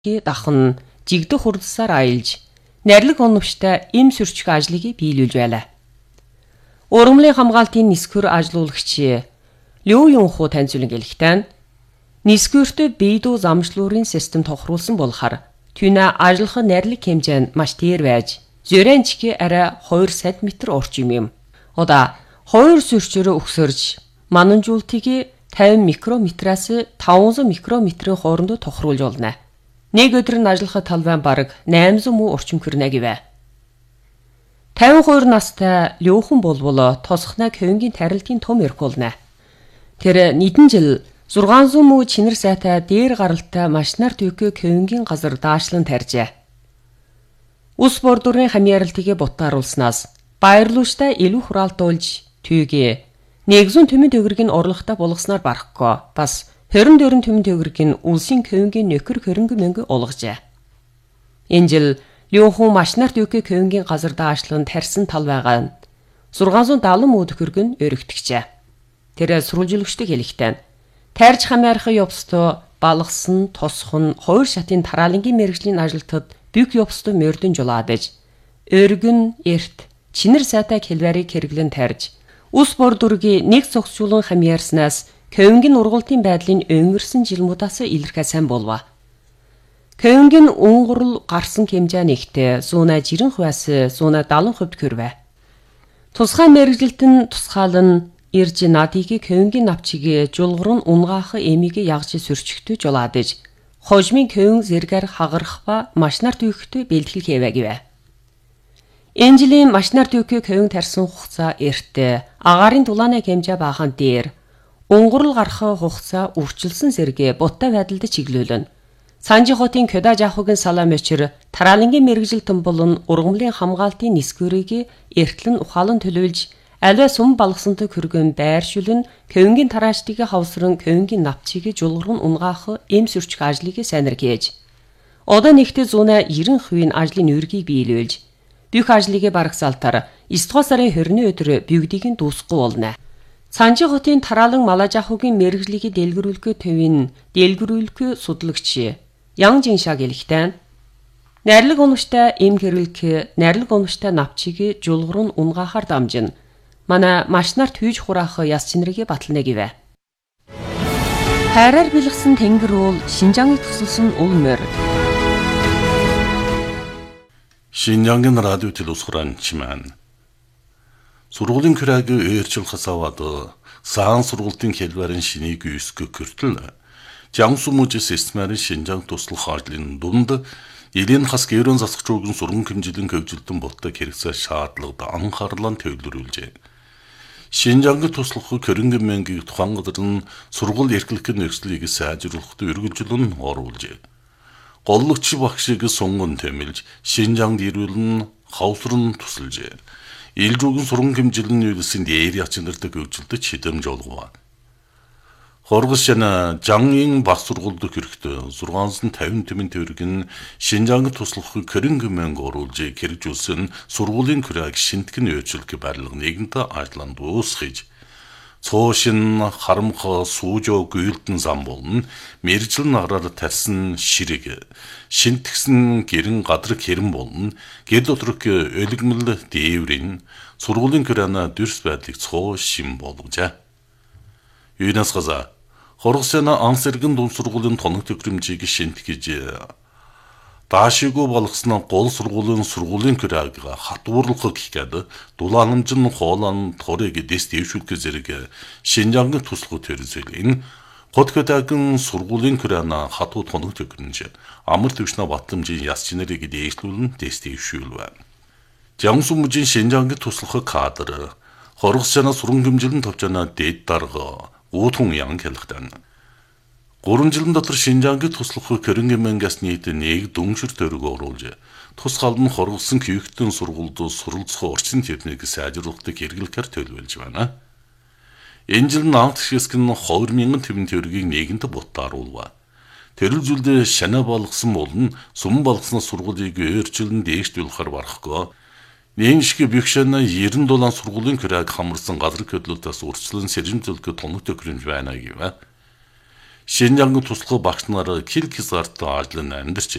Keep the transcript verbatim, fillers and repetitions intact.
дахан жигдэх хурдсаар аялж найрлаг оновчтой эм сүрчг ажлыг биелүүлж байлаа. Ургамлын хамгаалтын нисгүр ажиллуулагч Лю Юнху танилцуулан хэлэхдээ нисгүртө бийдүү замшлуурын систем тохируулсан болохоор түүнэ ажиллах найрлаг хэмжээ нь маш дээр байж зөрэнчки арай two сантиметр орчим юм. Ода two сүрчөөр өгсөрж мананжуултыг fifty микрометраас five hundred микрометрийн хоорондоо тохируулж болно. Нэг өдөр нь ажиллахад талбай бараг eight hundred муу орчим хүрнэ гэвэ. fifty-two настай Люхэн болбол тосхнаг хөвөнгийн тарилтын том эрх болно. Тэр нийтэн жил six hundred муу чинэр сайтай дээр гаралтай машинаар төвкө хөвөнгийн газар даашлан тарьжээ. Ус бордурын хамьяаралтыг бутааруулснаас баярлууштай илүү хураалтуулж түйгээ нэгэн төмөн төгрөгийн орлоготой болгосноор барахгүй бас twenty-four төмөн төгрөгийн улсын хөвөнгийн нөхөр хөрөнгө мөнгө олгожээ. Энэ жил Люхэн машинаар төвкө хөвөнгийн газар даашлан тарьсан тал байгаа нь six hundred seventy муу төгрөг нь өргөгдөжээ. Тэр сурвалжуулагчдыг хэлэхдээ тарьж хамаарах явцдаа балгасан тосхон хоёр шатын тараалангийн мэргэжлийн ажилтнад бүх явцдаа мөрдөн жулаадаж өргөн эрт чинэр сайтай хэлбэрийг хэрэглэн тарьж ус бордургийн нэг цогцлуулан хамьяарснаас хөвөнгийн ургалтын байдлын өнгөрсөн жилмудаас илэрхээ сайн болва. Хөвөнгийн унгурал гарсан хэмжээ нэгтээ one ninety хувиас one seventy хувьд хүрвэ. Тусгай мэргэжилтэн тусгаалan ирж надыг хөвөнгийн навчиг жулгурн унгаах эмийг ягж сүрчгтүү жулаадаж хожмын хөвөн зэргээр хагарах ба машинаар төвхтөө бэлтгэл хийвэ гэвэ. Энэ жилийн машинаар төвхөө хөвөн тарьсан хугацаа эртээ агарын дулааны хэмжээ баахан дээр унгурал гарах хугацаа үрчилсэн зэрэг буттай байдалд чиглүүлнэ. Санжи хотын Кёда жахугийн салам өчр тараалангийн мэргэжилтэн болон ургамлын хамгаалтын нисгүрийг эртлэн ухаалан төлөвлөж альва сум балгасантай хөргөн байршуулн хөвөнгийн тараачдыг хавсран хөвөнгийн навчийг жулгурн унгаах эм сүрчг ажлыг сайнэр хийж одоо нэгтээ one ninety хувийн ажлын үргийг биелүүлж бүх ажлыг барагсаалтаар nine дугаар сарын twenty-ны өдөр бүгдийг нь дуусгахгүй болно. Санжи хотын тараалан Малажахугийн мэргэжлийг дэлгэрүүлэх төвийн дэлгэрүүлэх судлагч Ян Жиншаг хэлэхдээ найрлаг оновчтой эм хэрэглэх найрлаг оновчтой навчийг жулгурн унгаахаар дамжин манай машинаар түйж хураах яс чинрийг батална гэвэ. Хайраар бэлгсэн тэнгэр уул Шинжаангыг тусалсан ул морь. Шинжаангийн радио телевизоран сургуулийн kürägi өөрчлөхөөс аваад саан сургуулийн хэлбэрийн шинийг үүсгэх хүртэл Jiangsu мужи системээр Шинжаанг туслах ажлын дунд элийн хас гэрэн засагчуугийн сургууль хэмжээлийн хөгжилтөн болтой хэрэгцээ шаардлагад анхаарлаа төвлөрүүлжээ. Шинжаанг туслах хөрөнгө мөнгийг тухайн газар нь сургууль эрхлэх нөхцөлийг сайжруулахад үргэлжлэн оруулжээ. Голлогч багшийг сунган тэмэлж Шинжаангд ирүүлэн хавсран тусалжээ. Илжүүгийн сургууль хэмжээлийн үйлсийн дээр ячнартай хөгжилтөд шийдэмж олгов. Хоргосяна Жангын баг сургуульд хэрэгтэй six hundred fifty төмөн төгрөг нь Шинжаангд туслах хөрөнгө мөнгө оруулж хэрэгжүүлсэн сургуулийн kürägi шинтгэн өөрчлөлт барилга нэгэнтэ ажлан дуусгаж цоошин харамх суужоо гүйлдэн зам болон мэржил награар тарьсан ширэг шинтгсэн гэрэн гадраг хэрэм болон гэр доторх өлгмөл дээврийн сургуулийн küräна дүрс байдлыг цоо шим болгожээ. Юунаас газа Хоргосяна ансэргэн дунд сургуулийн тоног төхөөрөмжийг шинтгэж даашиггүй болгосноо гол сургуулийн сургуулийн kürägi хатуурлах гэхэд дулааламжин хоолон торыг дэс дэвшүүлэх зэрэг Шинжаангын туслах төрөлсөлийн Хотгодагийн сургуулийн küräна хатуу тоног төхөөрөмж амар төвшнө батламжийн яс чинэрийг дээшлүүлэн дэс дэвшүүлвэ. Jiangsu мужийн Шинжаангын туслах кадр Хоргосяна сургууль хэмжээлийн төвчнө дэд дарга Уутун ян хэлэхдээ гурван жилийн дотор Шинжаангд туслах хөрөнгө мөнгөөс нийт нэг дүншир төгрөг оруулж тусгаал нь хоргосон хөвгтөн сургуульд суралцах орчин техник сайжруулахыг хэрэглэхээр төлөвлөж байна. Энэ жил наамт хэсэг нь two thousand төгрөгийг нэгэнт бутааруулва. Тэрэл зүйлд шанаа болгосон болон сум болгосноо сургуулийг өөрчлөн дээшлүүлэхээр барахгүй. Нэмшиг бигшэна ninety доллар сургуулийн kürägi хамарсан газар хөдлөлтөөс урьдчилан сэрэмжлэх тоног төхөөрөмж байна гэвэ. Шинжангийн туслах багш нар Киргизстанд ажиллан амьдарч